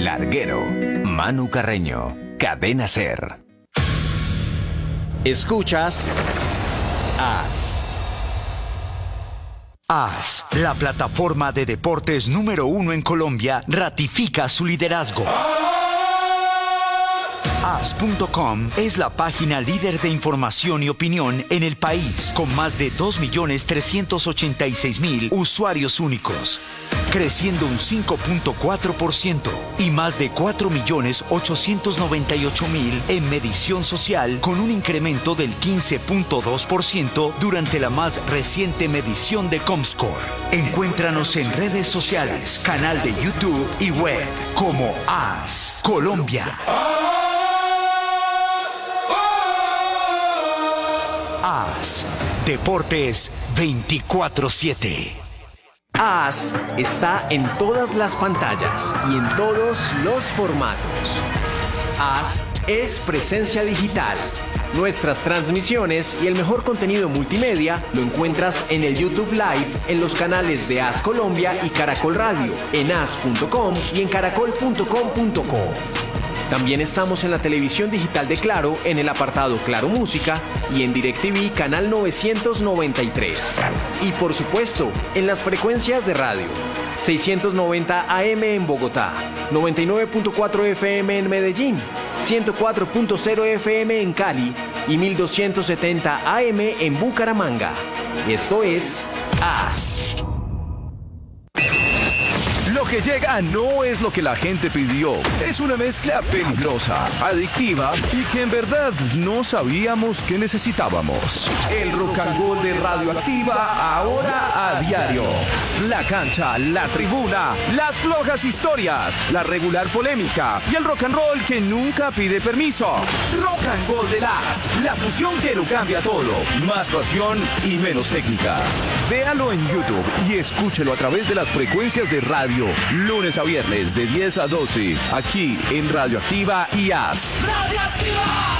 Larguero, Manu Carreño, Cadena SER. Escuchas AS. AS, la plataforma de deportes número 1 en Colombia, ratifica su liderazgo. AS.com es la página líder de información y opinión en el país, con más de 2.386.000 usuarios únicos, creciendo un 5.4% y más de 4.898.000 en medición social, con un incremento del 15.2% durante la más reciente medición de Comscore. Encuéntranos en redes sociales, canal de YouTube y web como AS Colombia. AS, Deportes 24/7. AS está en todas las pantallas y en todos los formatos. AS es presencia digital. Nuestras transmisiones y el mejor contenido multimedia lo encuentras en el YouTube Live, en los canales de AS Colombia y Caracol Radio, en as.com y en caracol.com.co. También estamos en la televisión digital de Claro, en el apartado Claro Música y en DirecTV canal 993. Y por supuesto, en las frecuencias de radio. 690 AM en Bogotá, 99.4 FM en Medellín, 104.0 FM en Cali y 1270 AM en Bucaramanga. Esto es AS. Lo que llega no es lo que la gente pidió. Es una mezcla peligrosa, adictiva y que en verdad no sabíamos que necesitábamos. El rock and roll de Radioactiva, ahora a diario. La cancha, la tribuna, las flojas historias, la regular polémica y el rock and roll que nunca pide permiso. Rock and roll de la fusión que lo cambia todo. Más pasión y menos técnica. Véalo en YouTube y escúchelo a través de las frecuencias de radio. Lunes a viernes de 10 a 12, aquí en Radioactiva y AS. ¡Radioactiva!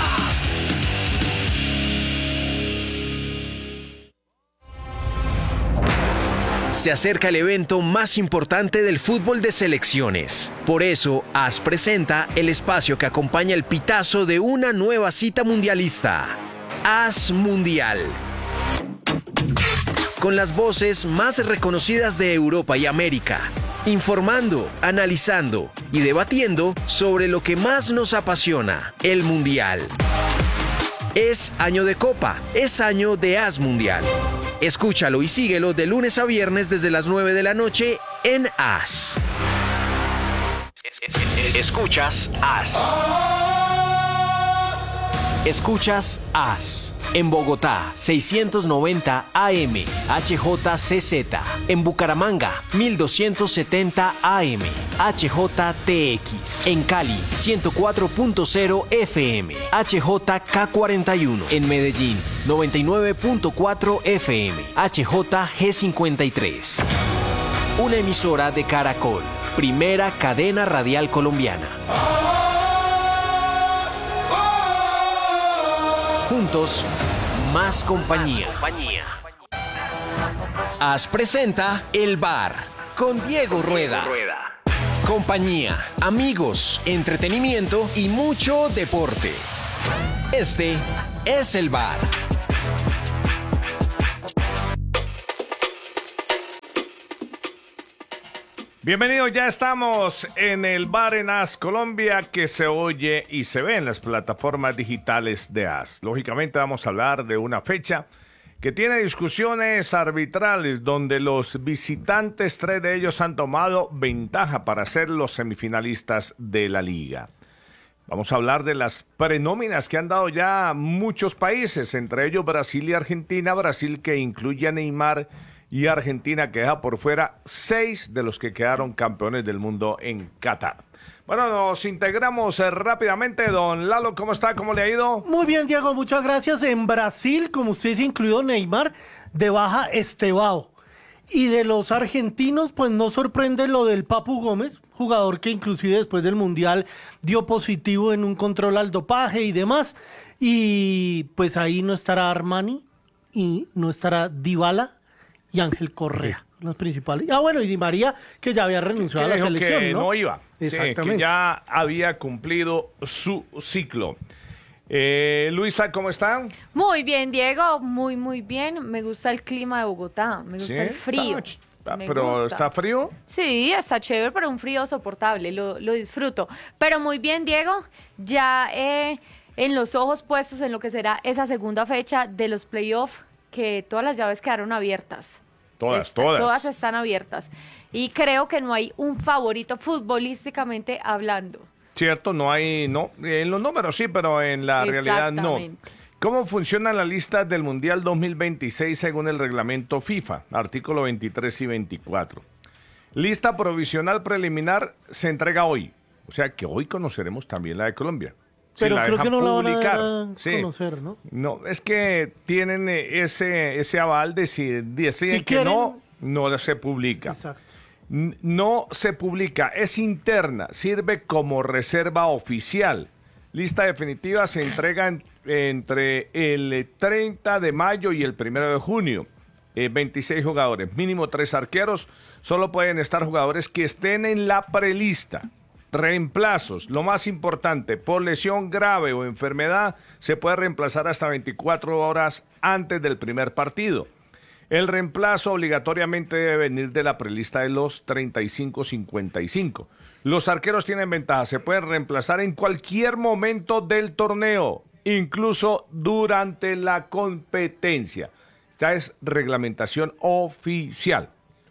Se acerca el evento más importante del fútbol de selecciones. Por eso, AS presenta el espacio que acompaña el pitazo de una nueva cita mundialista. AS Mundial. Con las voces más reconocidas de Europa y América, informando, analizando y debatiendo sobre lo que más nos apasiona, el Mundial. Es año de Copa, es año de AS Mundial. Escúchalo y síguelo de lunes a viernes desde las 9 de la noche en AS. Escuchas AS. Escuchas AS. En Bogotá, 690 AM, HJCZ. En Bucaramanga, 1270 AM, HJTX. En Cali, 104.0 FM, HJK41. En Medellín, 99.4 FM, HJG53. Una emisora de Caracol, primera cadena radial colombiana. Juntos, más compañía. AS presenta El Bar con Diego Rueda. Compañía, amigos, entretenimiento y mucho deporte. Este es El Bar. Bienvenidos, ya estamos en el bar en AS Colombia, que se oye y se ve en las plataformas digitales de AS. Lógicamente vamos a hablar de una fecha que tiene discusiones arbitrales donde los visitantes, 3 de ellos han tomado ventaja para ser los semifinalistas de la liga. Vamos a hablar de las prenóminas que han dado ya muchos países, entre ellos Brasil y Argentina. Brasil, que incluye a Neymar, y Argentina, que deja por fuera 6 de los que quedaron campeones del mundo en Qatar. Bueno, nos integramos rápidamente. Don Lalo, ¿cómo está? ¿Cómo le ha ido? Muy bien, Diego, muchas gracias. En Brasil, como usted se incluyó, Neymar, de baja Estevao. Y de los argentinos, pues no sorprende lo del Papu Gómez, jugador que inclusive después del Mundial dio positivo en un control al dopaje y demás. Y pues ahí no estará Armani y no estará Dybala y Ángel Correa. las principales. Ah, bueno, y Di María, que ya había renunciado a la dijo selección, que no iba. Sí, Exactamente. que ya había cumplido su ciclo. Luisa, ¿cómo está? Muy bien, Diego, muy bien. Me gusta el clima de Bogotá, me gusta el frío. Me Pero gusta. ¿está frío? Sí, está chévere, pero un frío soportable, lo disfruto. Pero muy bien, Diego, ya en los ojos puestos en lo que será esa segunda fecha de los playoffs, que todas las llaves quedaron abiertas. Todas. Todas están abiertas. Y creo que no hay un favorito futbolísticamente hablando. Cierto, no hay, no, en los números sí, pero en la realidad no. Exactamente. ¿Cómo funciona la lista del Mundial 2026 según el reglamento FIFA? Artículo 23 y 24. Lista provisional preliminar se entrega hoy. O sea que hoy conoceremos también la de Colombia. Si Pero la creo dejan que no la van a publicar. dar a Sí. conocer, ¿no? No, es que tienen ese aval de si deciden Si que quieren- no se publica. Exacto. No se publica, es interna, sirve como reserva oficial. Lista definitiva se entrega entre el 30 de mayo y el 1 de junio. 26 jugadores, mínimo 3 arqueros. Solo pueden estar jugadores que estén en la prelista. Reemplazos, lo más importante, por lesión grave o enfermedad, se puede reemplazar hasta 24 horas antes del primer partido. El reemplazo obligatoriamente debe venir de la prelista de los 35-55. Los arqueros tienen ventaja, se pueden reemplazar en cualquier momento del torneo, incluso durante la competencia. Esta es reglamentación oficial,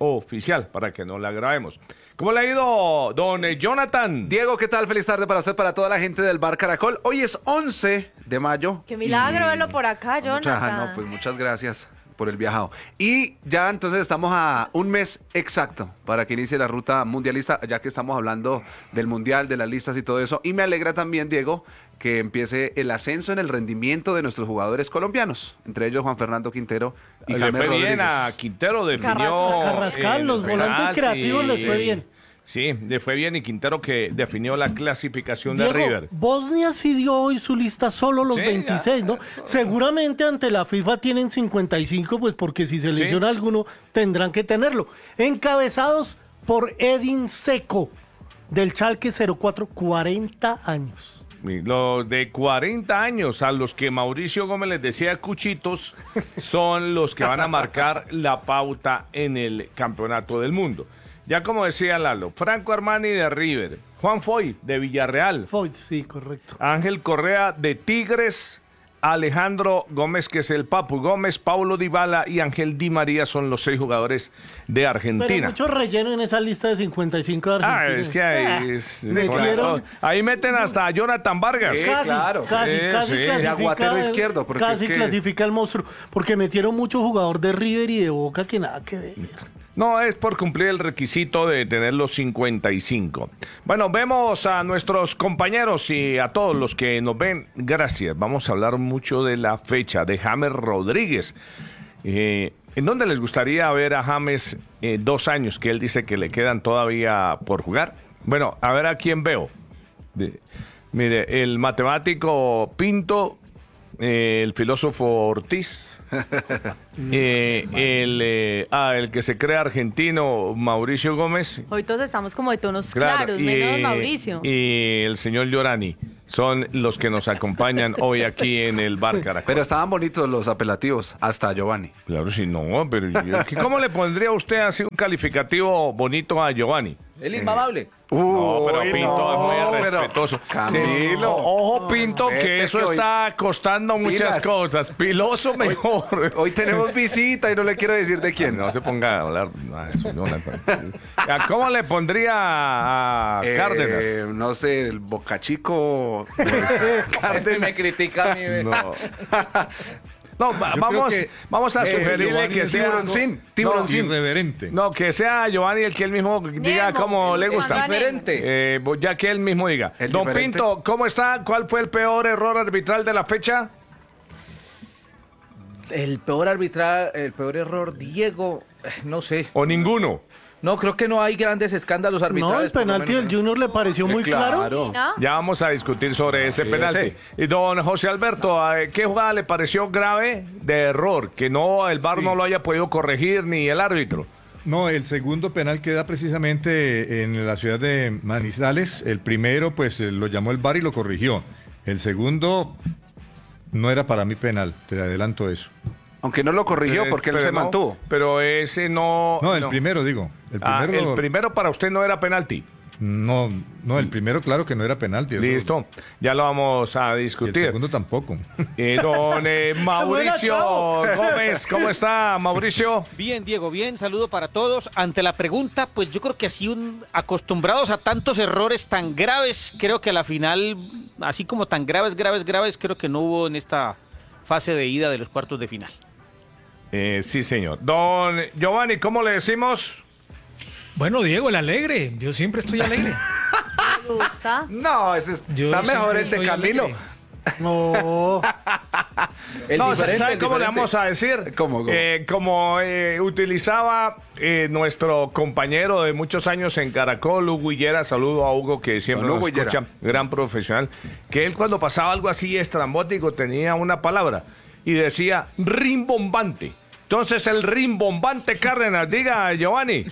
para que no la grabemos. ¿Cómo le ha ido, don Jonathan? Diego, ¿qué tal? Feliz tarde para usted, para toda la gente del Bar Caracol. Hoy es 11 de mayo. Qué milagro y- verlo por acá, Jonathan. No, pues muchas gracias por el viajado. Y ya entonces estamos a un mes exacto para que inicie la ruta mundialista, ya que estamos hablando del mundial, de las listas y todo eso. Y me alegra también, Diego, que empiece el ascenso en el rendimiento de nuestros jugadores colombianos, entre ellos Juan Fernando Quintero y Le James fue bien Rodríguez. a Quintero, definió... Carrascal, los volantes creativos les fue bien. Sí, le fue bien y Quintero que definió la clasificación de Diego, River. Bosnia sí dio hoy su lista solo los Sí, 26, ¿no? Seguramente ante la FIFA tienen 55, pues porque si se Sí. lesiona alguno tendrán que tenerlo. Encabezados por Edin Seco del Schalke 04, 40 años. Los de 40 años, a los que Mauricio Gómez les decía cuchitos, son los que van a marcar la pauta en el campeonato del mundo. Ya como decía Lalo, Franco Armani de River, Juan Foy de Villarreal, Foyt, sí, correcto. Ángel Correa de Tigres, Alejandro Gómez, que es el Papu Gómez, Paulo Dybala y Ángel Di María son los 6 jugadores de Pero Argentina. mucho relleno en esa lista de 55 de Ah, Argentina. es que ahí, es- metieron- ahí meten hasta a Jonathan Vargas. Sí, Casi, claro. casi Sí, clasifica Y aguatero el- izquierdo, porque casi es que- clasifica el monstruo, porque metieron mucho jugador de River y de Boca que nada que ver. No, es por cumplir el requisito de tener los 55. Bueno, vemos a nuestros compañeros y a todos los que nos ven. Gracias. Vamos a hablar mucho de la fecha de James Rodríguez. ¿En dónde les gustaría ver a James 2 años que él dice que le quedan todavía por jugar? Bueno, a ver a quién veo. Mire, el matemático Pinto, el filósofo Ortiz. El que se cree argentino, Mauricio Gómez. Hoy todos estamos como de tonos Claro, claros, menos Mauricio. y el señor Llorani son los que nos acompañan hoy aquí en el Bar Caracol. Pero estaban bonitos los apelativos, hasta Giovanni. Claro, si no, pero ¿cómo le pondría usted así un calificativo bonito a Giovanni? El inmamable. No, pero Uy, Pinto no, es muy pero, respetuoso. Camilo. Ojo, Pinto, que respete eso que hoy- está costando muchas Pilas. cosas. Piloso mejor. Hoy tenemos visita y no le quiero decir de quién. No se ponga a hablar nada de eso, Jonathan. ¿Cómo le pondría a Cárdenas? No sé, el Bocachico. Este me critica a mí. ve. No. No, vamos a sugerirle que sea... Tiburoncín, tiburoncín. Irreverente. No, que sea Giovanni el que él mismo diga Nemo, cómo le Nemo, gusta. Nemo. Diferente. Ya que él mismo diga. El Don diferente. Pinto, ¿cómo está? ¿Cuál fue el peor error arbitral de la fecha? El peor error, Diego, no sé. ¿O ninguno? No, creo que no hay grandes escándalos No, arbitrales. el por lo penalti menos, del Junior le pareció muy claro. ¿No? Ya vamos a discutir sobre ese Sí, penalti. sí. Y don José Alberto, ¿qué jugada le pareció grave de error? Que no el VAR no lo haya podido corregir ni el árbitro. No, el segundo penal queda precisamente en la ciudad de Manizales. El primero, pues lo llamó el VAR y lo corrigió. El segundo no era para mí penal, te adelanto eso. Aunque no lo corrigió porque él se mantuvo. Pero ese no... No, el primero, digo. El primero para usted no era penalti. No, el primero claro que no era penalti. Listo, ya lo vamos a discutir. Y el segundo tampoco. Don Mauricio Gómez, ¿cómo está, Mauricio? Bien, Diego, bien, saludo para todos. Ante la pregunta, pues yo creo que así acostumbrados a tantos errores tan graves, creo que a la final, así como tan graves, creo que no hubo en esta fase de ida de los cuartos de final. Sí, señor. Don Giovanni, ¿cómo le decimos? Bueno, Diego, el alegre. Yo siempre estoy alegre. ¿Me gusta? No, está mejor el de Camilo. Alegre. No. ¿Sabe cómo le vamos a decir? ¿Cómo? Como utilizaba nuestro compañero de muchos años en Caracol, Hugo Higuera, saludo a Hugo que siempre nos escucha, gran profesional, que él cuando pasaba algo así estrambótico tenía una palabra y decía rimbombante. Entonces el rimbombante Cárdenas, diga Giovanni.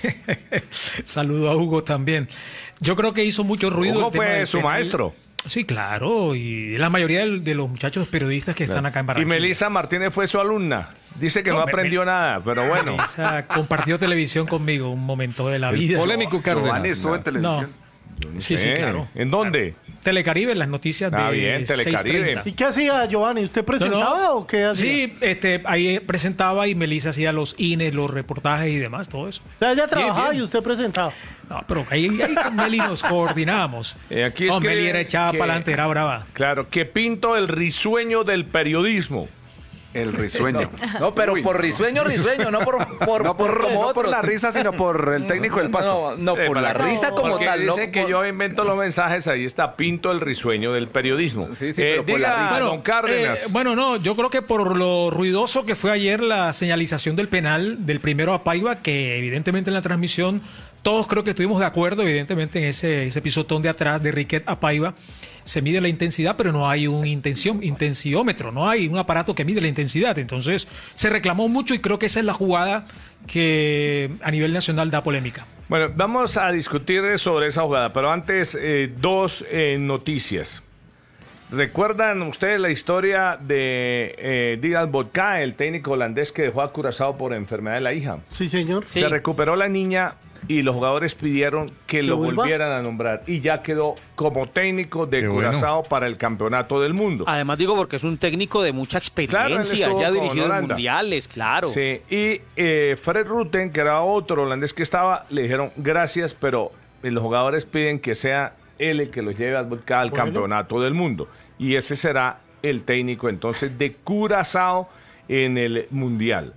Saludo a Hugo también. Yo creo que hizo mucho ruido. Hugo el tema fue del su penal. maestro. Sí, claro, y la mayoría de los muchachos periodistas que están acá en Barranquilla. Y Melissa Martínez fue su aluna. Dice que no aprendió nada, pero bueno. Melissa compartió televisión conmigo un momento de la vida. Polémico Cárdenas. Giovanni estuvo en televisión. Sí, claro. ¿En dónde? Telecaribe, las noticias de bien, Telecaribe. 6:30. ¿Y qué hacía Giovanni? ¿Usted presentaba o qué hacía? Sí, ahí presentaba y Melissa hacía los INES, los reportajes y demás, todo eso. O sea, ella trabajaba bien. y usted presentaba. No, pero ahí con Meli nos coordinábamos. Aquí No, es que- Meli era echada que- para adelante, era brava. Claro, que pinto el risueño del periodismo. El risueño. No, pero Uy. por risueño, no por No por, como no por otros. la risa, sino por el técnico del pasto. No, por la risa como Porque tal. dicen no que por- yo invento los mensajes, ahí está pinto el risueño del periodismo. Sí, pero por la diga, risa. don Cárdenas. No, yo creo que por lo ruidoso que fue ayer la señalización del penal del primero a Paiva, que evidentemente en la transmisión todos creo que estuvimos de acuerdo, evidentemente en ese pisotón de atrás de Riquet a Paiva se mide la intensidad, pero no hay un intensiómetro, no hay un aparato que mide la intensidad. Entonces se reclamó mucho y creo que esa es la jugada que a nivel nacional da polémica. Bueno, vamos a discutir sobre esa jugada, pero antes dos noticias. ¿Recuerdan ustedes la historia de Dilan Vodka, el técnico holandés que dejó a Curazao por enfermedad de la hija? Sí, señor. Se recuperó la niña y los jugadores pidieron que lo vuelva? volvieran a nombrar y ya quedó como técnico de Qué Curazao para el campeonato del mundo. Además digo porque es un técnico de mucha Claro, él experiencia, estuvo ya ha con dirigido en Holanda. mundiales, claro. Sí, y Fred Rutten, que era otro holandés que estaba, le dijeron gracias, pero los jugadores piden que sea él el que los lleve al campeonato del mundo. Y ese será el técnico entonces de Curazao en el mundial.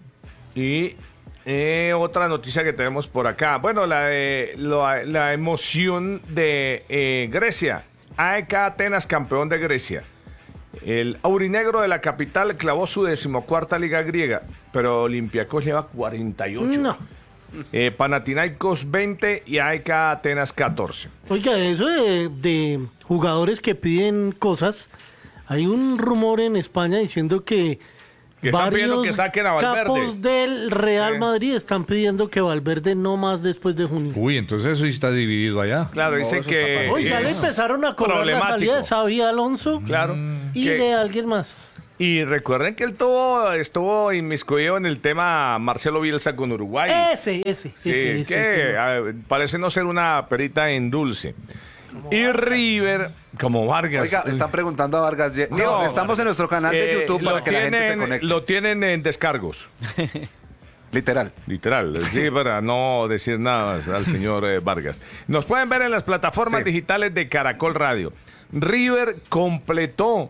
Y otra noticia que tenemos por acá. Bueno, la emoción de Grecia. AEK Atenas, campeón de Grecia. El aurinegro de la capital clavó su 14ª liga griega, pero Olympiacos lleva 48. No. Panathinaikos 20 y AEK Atenas 14. Oiga, eso de jugadores que piden cosas, hay un rumor en España diciendo que están pidiendo varios que saquen a Valverde. capos del Real Madrid están pidiendo que Valverde no más después de junio. Uy, entonces eso sí está dividido allá. Claro, dicen que Oiga, le es empezaron a cobrar la salida de Xavi Alonso Claro. y que- de alguien más. Y recuerden que él estuvo inmiscuido en el tema Marcelo Bielsa con Uruguay. Ese. Sí, que parece no ser una perita en dulce. Y River, como Vargas. Oiga, están preguntando a Vargas. No, estamos en nuestro canal de YouTube para que la gente se conecte. Lo tienen en descargos. Literal. Literal, sí, para no decir nada al señor Vargas. Nos pueden ver en las plataformas digitales de Caracol Radio. River completó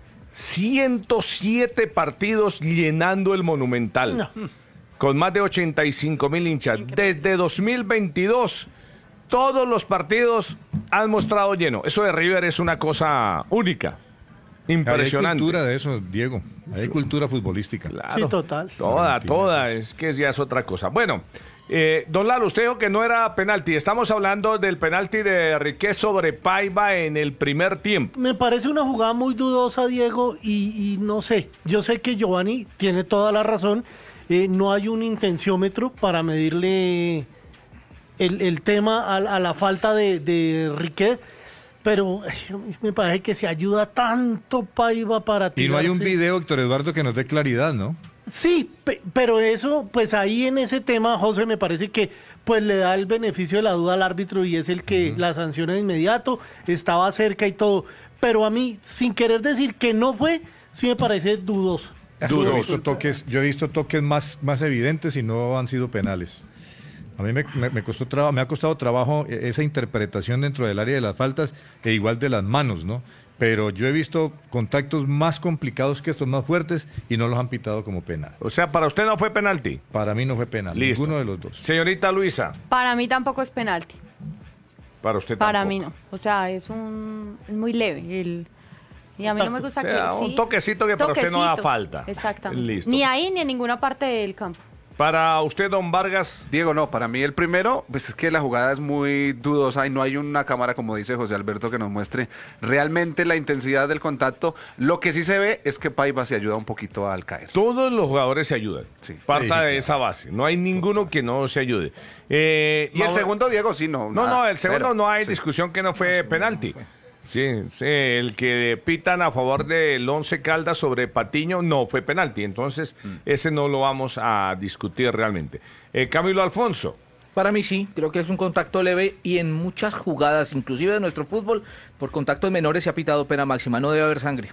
107 partidos llenando el Monumental. No. Con más de 85,000 hinchas. Desde 2022, todos los partidos han mostrado lleno. Eso de River es una cosa única. Impresionante. Hay cultura de eso, Diego. Hay cultura futbolística. Claro. Sí, total. Toda, es que ya es otra cosa. Bueno, don Lalo, usted dijo que no era penalti. Estamos hablando del penalti de Riquet sobre Paiva en el primer tiempo. Me parece una jugada muy dudosa, Diego, y no sé. Yo sé que Giovanni tiene toda la razón no hay un intenciómetro para medirle el tema a la falta de Riquet, pero a mí me parece que se ayuda tanto Paiva para tirarse. Y no hay un video, Héctor Eduardo, que nos dé claridad, ¿no? Sí, pero eso, pues ahí en ese tema, José, me parece que pues le da el beneficio de la duda al árbitro y es el que la sanciona de inmediato, estaba cerca y todo. Pero a mí, sin querer decir que no fue, sí me parece dudoso. Yo he visto toques más evidentes y no han sido penales. A mí me ha costado trabajo esa interpretación dentro del área de las faltas e igual de las manos, ¿no? Pero yo he visto contactos más complicados que estos, más fuertes, y no los han pitado como penal. O sea, ¿para usted no fue penalti? Para mí no fue penal, Listo. ninguno de los dos. Señorita Luisa. Para mí tampoco es penalti. Para usted tampoco. Para mí no. O sea, es muy leve. Y a mí no me gusta un toquecito que para usted no da falta. Exactamente. Listo. Ni ahí ni en ninguna parte del campo. Para usted, don Vargas. Diego, no, para mí el primero, pues es que la jugada es muy dudosa y no hay una cámara, como dice José Alberto, que nos muestre realmente la intensidad del contacto. Lo que sí se ve es que Paiva se ayuda un poquito al caer. Todos los jugadores se ayudan. Sí. Parta de esa base. No hay ninguno que no se ayude. Y el segundo, Diego, sí, no. No, el segundo cero. no hay discusión que no fue penalti. Sí, el que pitan a favor del Once Caldas sobre Patiño no fue penalti, entonces ese no lo vamos a discutir realmente. Camilo Alfonso. Para mí sí, creo que es un contacto leve y en muchas jugadas, inclusive de nuestro fútbol, por contactos menores se ha pitado pena máxima, no debe haber sangre.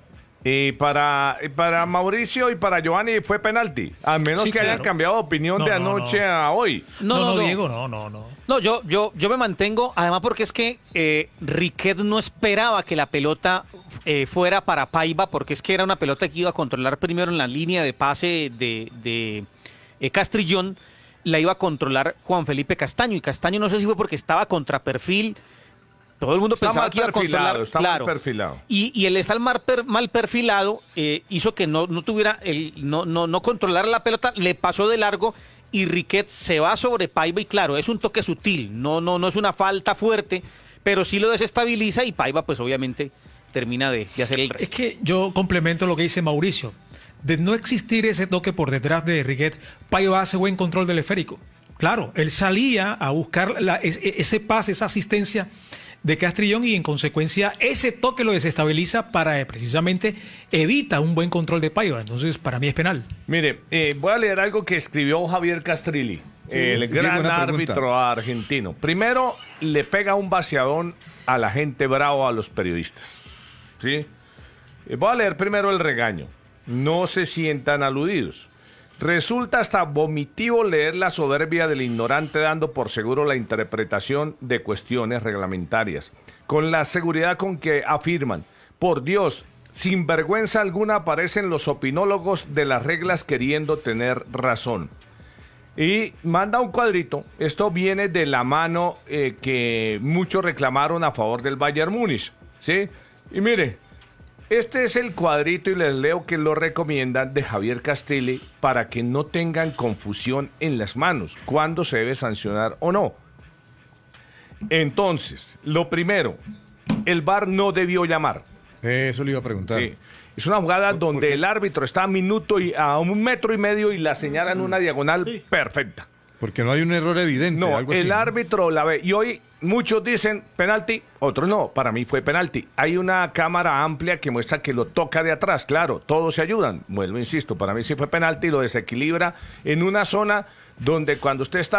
Y para Mauricio y para Giovanni fue penalti, a menos que hayan cambiado de opinión de anoche a hoy. No, Diego, no. No, yo me mantengo, además porque es que Riquet no esperaba que la pelota fuera para Paiva, porque es que era una pelota que iba a controlar primero en la línea de pase de Castrillón, la iba a controlar Juan Felipe Castaño, y Castaño no sé si fue porque estaba contra perfil. Todo el mundo pensaba que iba a controlar, mal perfilado. Y el estar mal perfilado hizo que no tuviera no controlar la pelota, le pasó de largo y Riquet se va sobre Paiva y claro, es un toque sutil, no es una falta fuerte, pero sí lo desestabiliza y Paiva pues obviamente termina de hacer el resto. Es que yo complemento lo que dice Mauricio. De no existir ese toque por detrás de Riquet, Paiva hace buen control del esférico. Claro, él salía a buscar ese pase, esa asistencia de Castrillón y en consecuencia ese toque lo desestabiliza para precisamente evita un buen control de Paiva. Entonces para mí es penal. Mire, voy a leer algo que escribió Javier Castrilli, el gran árbitro argentino. Primero le pega un vaciadón a la gente bravo, a los periodistas. ¿Sí? Voy a leer primero el regaño. No se sientan aludidos. Resulta hasta vomitivo leer la soberbia del ignorante dando por seguro la interpretación de cuestiones reglamentarias, con la seguridad con que afirman, por Dios, sin vergüenza alguna aparecen los opinólogos de las reglas queriendo tener razón. Y manda un cuadrito, esto viene de la mano que muchos reclamaron a favor del Bayern Múnich, ¿sí? Y mire, este es el cuadrito y les leo que lo recomiendan de Javier Castrilli para que no tengan confusión en las manos, cuándo se debe sancionar o no. Entonces, lo primero, el VAR no debió llamar. Eso le iba a preguntar. Sí. Es una jugada donde el árbitro está a 1.5 metros y la señala en una diagonal perfecta. Porque no hay un error evidente. No, algo el así, árbitro la ve. Y hoy muchos dicen penalti, otros no. Para mí fue penalti. Hay una cámara amplia que muestra que lo toca de atrás. Claro, todos se ayudan. Bueno, insisto, para mí sí fue penalti y lo desequilibra en una zona donde cuando usted está